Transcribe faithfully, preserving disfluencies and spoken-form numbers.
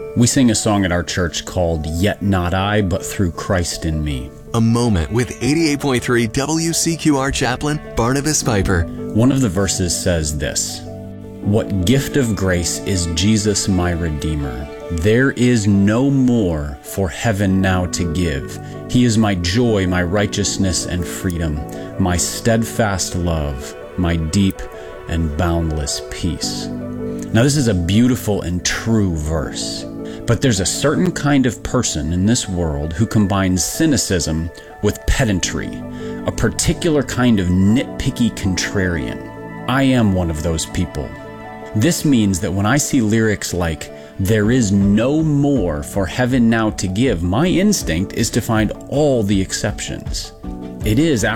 We sing a song at our church called Yet Not I, But Through Christ in Me. A moment with eighty-eight point three W C Q R chaplain Barnabas Piper. One of the verses says this: "What gift of grace is Jesus my Redeemer? There is no more for heaven now to give. He is my joy, my righteousness and freedom, my steadfast love, my deep and boundless peace." Now this is a beautiful and true verse. But there's a certain kind of person in this world who combines cynicism with pedantry, a particular kind of nitpicky contrarian. I am one of those people. This means that when I see lyrics like, "There is no more for heaven now to give," my instinct is to find all the exceptions. It is,